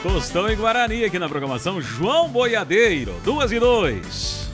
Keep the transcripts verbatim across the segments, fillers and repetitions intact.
Tostão e Guarani aqui na programação João Boiadeiro, duas e dois.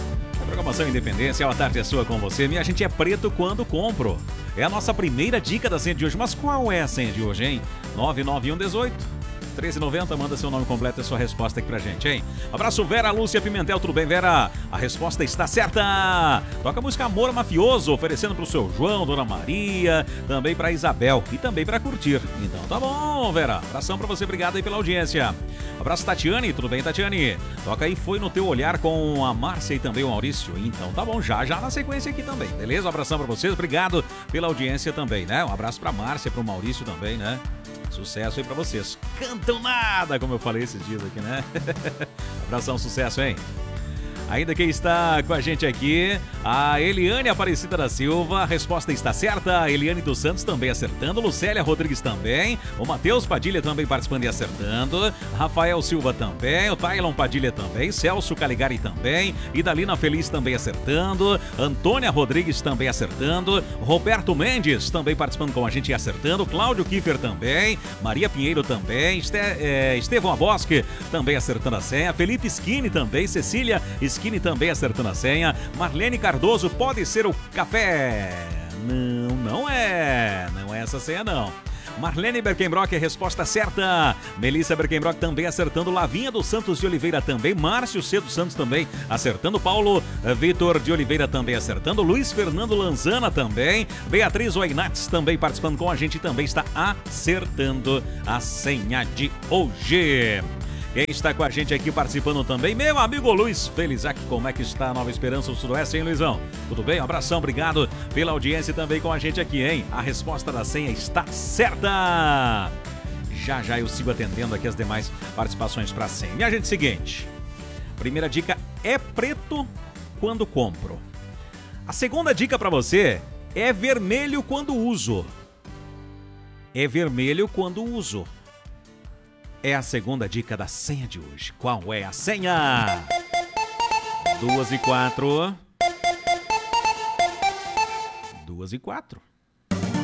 A programação Independência, a tarde é sua com você. Minha gente, é preto quando compro. É a nossa primeira dica da senha de hoje. Mas qual é a senha de hoje, hein? nove nove um dezoito treze noventa, manda seu nome completo e sua resposta aqui pra gente, hein? Abraço, Vera Lúcia Pimentel, tudo bem, Vera? A resposta está certa! Toca a música Amor Mafioso, oferecendo pro seu João, Dona Maria, também pra Isabel e também pra curtir. Então tá bom, Vera. Abração pra você, obrigado aí pela audiência. Abraço, Tatiane, tudo bem, Tatiane? Toca aí, Foi no Teu Olhar com a Márcia e também o Maurício. Então tá bom, já já na sequência aqui também, beleza? Um abração pra vocês, obrigado pela audiência também, né? Um abraço pra Márcia, pro Maurício também, né? Sucesso aí pra vocês. Cantam nada, como eu falei esses dias aqui, né? Abração, sucesso, hein? Ainda quem está com a gente aqui, a Eliane Aparecida da Silva, a resposta está certa, a Eliane dos Santos também acertando, Lucélia Rodrigues também, o Matheus Padilha também participando e acertando, Rafael Silva também, o Tailon Padilha também, Celso Caligari também, Idalina Feliz também acertando, Antônia Rodrigues também acertando, Roberto Mendes também participando com a gente e acertando, Cláudio Kiefer também, Maria Pinheiro também, Este, é, Estevão Abosque também acertando a senha, Felipe Skinny também, Cecília Skinny também acertando a senha. Marlene Cardoso, pode ser o café? Não, não é. Não é essa senha, não. Marlene Berkenbrock, resposta certa. Melissa Berkenbrock também acertando. Lavinha dos Santos de Oliveira também. Márcio C. dos Santos também acertando. Paulo Vitor de Oliveira também acertando. Luiz Fernando Lanzana também. Beatriz Oinats também participando com a gente e também está acertando a senha de hoje. Quem está com a gente aqui participando também, meu amigo Luiz Felizac, como é que está a Nova Esperança do Sudoeste, hein, Luizão? Tudo bem? Um abração, obrigado pela audiência também com a gente aqui, hein? A resposta da senha está certa! Já já eu sigo atendendo aqui as demais participações para a senha. Minha gente, seguinte, primeira dica é preto quando compro. A segunda dica para você é vermelho quando uso. É vermelho quando uso. É a segunda dica da senha de hoje. Qual é a senha? Duas e quatro. Duas e quatro.